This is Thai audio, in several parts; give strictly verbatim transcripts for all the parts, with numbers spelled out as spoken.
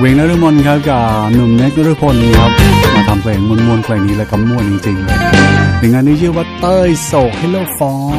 เวงนฤมลครับกับหนุ่มเน็กนฤพลครับมาทำเพลงมวนๆเพลงนี้แล้วก็ม่วนจริงๆเลยเพลงงานนี้ชื่อว่าเต้ยโศกให้โลกฟ้อน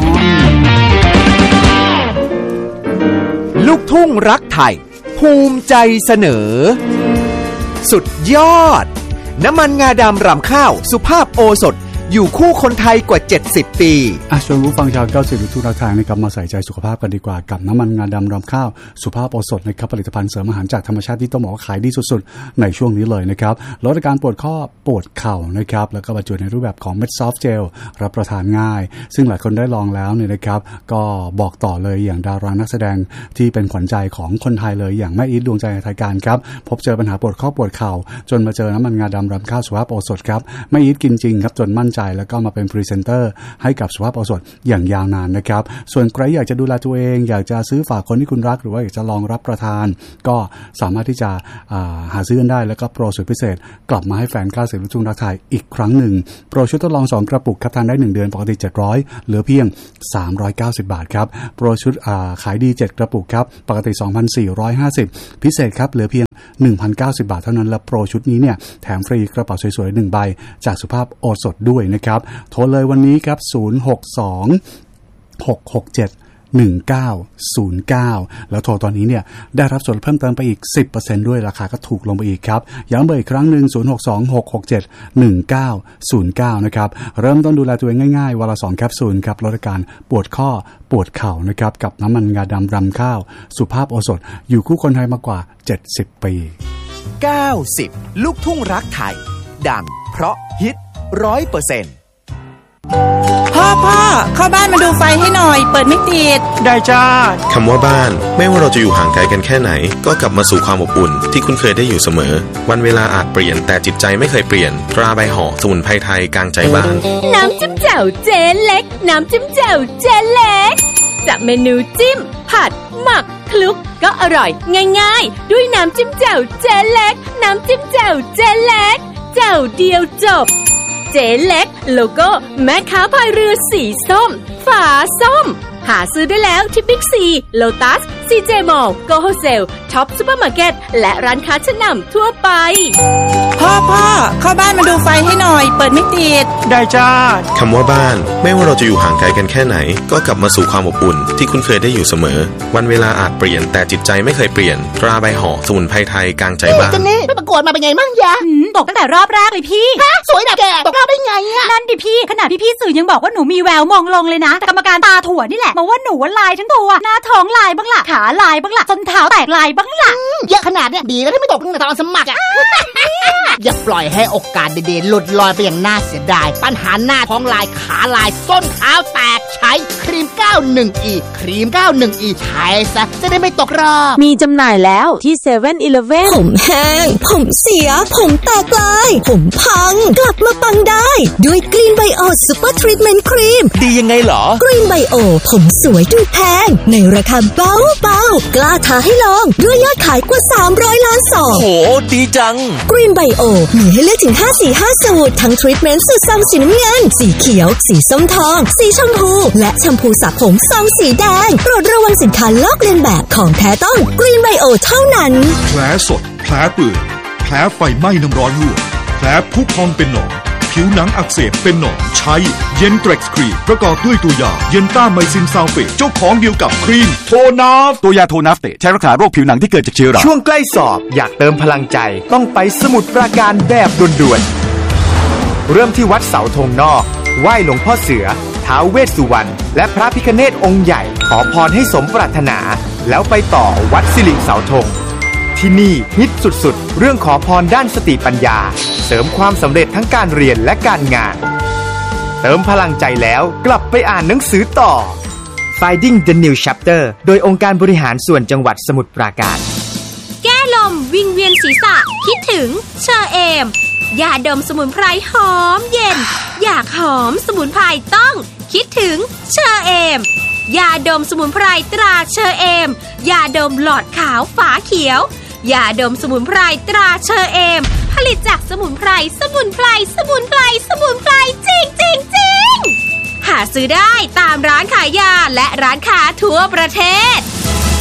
ลูกทุ่งรักไทยภูมิใจเสนอสุดยอดน้ำมันงาดำรำข้าวสุภาพโอสถอยู่คู่คนไทยกว่าเจ็ดสิบปีอ่ะชวนผู้ฟังชาวเก้าสิบลูกทุ่งรักไทยนะครับมาใส่ใจสุขภาพกันดีกว่ากับน้ำมันงาดำรำข้าวสุภาพโอสถนะครับผลิตภัณฑ์เสริมอาหารจากธรรมชาติที่ต้องบอกว่าขายดีสุดๆในช่วงนี้เลยนะครับลดอาการปวดข้อปวดเข่านะครับแล้วก็บรรจุในรูปแบบของเม็ดซอฟต์เจลรับประทานง่ายซึ่งหลายคนได้ลองแล้วเนี่ยนะครับก็บอกต่อเลยอย่างดารานักแสดงที่เป็นขวัญใจของคนไทยเลยอย่างแม่อีทดวงใจไทยการครับพบเจอปัญหาปวดข้อปวดเข่าจนมาเจอน้ำมันงาดำรำข้าวสุภาพโอสถครับแม่อีทกินจริงครับจนมั่นใจแล้วก็มาเป็นพรีเซนเตอร์ให้กับสุภาพโอสถอย่างยาวนานนะครับส่วนใครอยากจะดูแลตัวเองอยากจะซื้อฝากคนที่คุณรักหรือว่าอยากจะลองรับประทานก็สามารถที่จะหาซื้อกันได้แล้วก็โปรสุดพิเศษกลับมาให้แฟนข้าวเสียงลูกทุ่งรักไทยอีกครั้งหนึ่งโปรชุดทดลองสองกระปุกครับทานได้หนึ่งเดือนปกติเจ็ดร้อยเหลือเพียงสามร้อยเก้าสิบบาทครับโปรชุดขายดีเจ็ดกระปุกครับปกติ สองพันสี่ร้อยห้าสิบ พิเศษครับเหลือเพียง หนึ่งพันเก้าสิบ บาทเท่านั้นและโปรชุดนี้เนี่ยแถมฟรีกระเป๋าสวยๆหนึ่งใบจากสุภาพโอสถด้วยนะครับโทรเลยวันนี้ครับศูนย์ หก สอง หก หก เจ็ด หนึ่ง เก้า ศูนย์ เก้าแล้วโทรตอนนี้เนี่ยได้รับส่วนเพิ่มเติมไปอีก สิบเปอร์เซ็นต์ ด้วยราคาก็ถูกลงไปอีกครับย้ำเบอร์อีกครั้งหนึ่งศูนย์ หก สอง หก หก เจ็ด หนึ่ง เก้า ศูนย์ เก้านะครับเริ่มต้นดูแลตัวเองง่ายๆวันละสองแคปซูลครับลดอาการปวดข้อปวดเข่านะครับกับน้ำมันงาดำรำข้าวสุภาพโอสถอยู่คู่คนไทยมากว่าเจ็ดสิบปีเก้าสิบลูกทุ่งรักไทยดังเพราะฮิต ร้อยเปอร์เซ็นต์พ่อพ่อเข้าบ้านมาดูไฟให้หน่อยเปิดไม่ติดได้จ้าคำว่าบ้านไม่ว่าเราจะอยู่ห่างไกลกันแค่ไหนก็กลับมาสู่ความอบอุ่นที่คุณเคยได้อยู่เสมอวันเวลาอาจเปลี่ยนแต่จิตใจไม่เคยเปลี่ยนตราใบห่อสมุนไพรไทยกลางใจบ้านน้ำจิ้มแจ่วเจ๊เล็กน้ำจิ้มแจ่วเจ๊เล็กจากเมนูจิ้มผัดหมักคลุกก็อร่อยง่ายๆด้วยน้ำจิ้มแจ่วเจ๊เล็กน้ำจิ้มแจ่วเจ๊เล็กแจ่วเดียวจบเจ๊เล็กโลโก้แม่ค้าพายเรือสีส้มฝาส้มหาซื้อได้แล้วที่บิ๊กซีโลตัสซีเจมอลล์โกโฮเซลท็อปซุปเปอร์มาร์เก็ตและร้านค้าชั้นนำทั่วไปพ่อพ่อเข้าบ้านมาดูไฟให้หน่อยเปิดไม่ติดได้จ้าคำว่าบ้านไม่ว่าเราจะอยู่ห่างไกลกันแค่ไหนก็กลับมาสู่ความอบอุ่นที่คุณเคยได้อยู่เสมอวันเวลาอาจเปลี่ยนแต่จิตใจไม่เคยเปลี่ยนตราใบห่อสมุนไพรไทยกลางใจบ้านเจนนี่ไปประกวดมาเป็นไงมั่งยะตกตั้งแต่รอบแรกเลยพี่ฮะสวยแบบแกตกรอบได้ไงอะนั่นดิพี่ขนาดพี่ๆสื่อยังบอกว่าหนูมีแววมองลงเลยนะแต่กรรมการตาถั่วนี่แหละบอกว่าหนูลายทั้งตัวหน้าท้องลายบ้างล่ะขาลายบ้างล่ะส้นเท้าแตกลายบ้างล่ะเยอะขนาดเนี้ยดีแล้วที่ไม่ตกตั้งแต่ตอนสมัครอ่ะ อย่าปล่อยให้โอกาสดีๆหลุดลอยไปอย่างน่าเสียดายปัญหาหน้าท้องลายขาลายส้นเท้าแตกใช้ครีม เก้าสิบเอ็ด อี ครีม เก้าสิบเอ็ด อี ใช้ซะจะได้ไม่ตกรอบมีจำหน่ายแล้วที่เซเว่น อีเลฟเว่นผมแห้งผมเสียผมแตกลายผมพังกลับมาปังได้ด้วยกรีนไบโอซูเปอร์ทรีทเมนต์ครีมดียังไงหรอกรีนไบโอผมสวยดูแพงในราคาเบาเบากล้าท้าให้ลองด้วยยอดขายกว่าสามร้อยล้านซองโหดีจังกรีนไบโอมีให้เลือกถึงห้าสีห้าสูตรทั้งทรีทเมนต์สูตรซองสีน้ำเงินสีเขียวสีส้มทองสีชมพูและแชมพูสระผมซองสีแดงโปรดระวังสินค้าลอกเลียนแบบของแท้ต้องกรีนไบโอเท่านั้นแผลสดแผลเปื่อยแผลไฟไหม้น้ำร้อนลวกแผลพุพองเป็นหนองผิวหนังอักเสบเป็นหนองใช้เย็นเทร็กซ์ครีมประกอบด้วยตัวยาเย็นต้าไมซินซัลเฟตเจ้าของเดียวกับครีมโทนัฟตัวยาโทนัฟเตใช้รักษาโรคผิวหนังที่เกิดจากเชื้อราช่วงใกล้สอบอยากเติมพลังใจต้องไปสมุทรปราการแบบด่วนๆเริ่มที่วัดเสาธงนอกไหว้หลวงพ่อเสือท้าวเวสสุวรรณและพระพิฆเนศองค์ใหญ่ขอพรให้สมปรารถนาแล้วไปต่อวัดสิริเสาธงที่นี่ฮิตสุดๆเรื่องขอพรด้านสติปัญญาเสริมความสำเร็จทั้งการเรียนและการงานเติมพลังใจแล้วกลับไปอ่านหนังสือต่อ Finding the New Chapter โดยองค์การบริหารส่วนจังหวัดสมุทรปราการแก้ลมวิงเวียนศีรษะคิดถึงเชอเอมยาดมสมุนไพรหอมเย็นอยากหอมสมุนไพรต้องคิดถึงเชอเอมยาดมสมุนไพรตราเชอเอมยาดมหลอดขาวฝาเขียวยาดมสมุนไพรตราเชอเอมผลิตจากสมุนไพรสมุนไพรสมุนไพรสมุนไพรจริงจริงจริงหาซื้อได้ตามร้านขายยาและร้านค้าทั่วประเทศ